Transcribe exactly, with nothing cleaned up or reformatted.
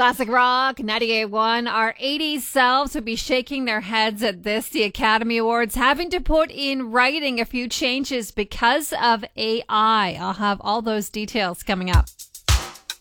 Classic Rock ninety-eight point one. Our eighties selves would be shaking their heads at this. The Academy Awards having to put in writing a few changes because of A I. I'll have all those details coming up.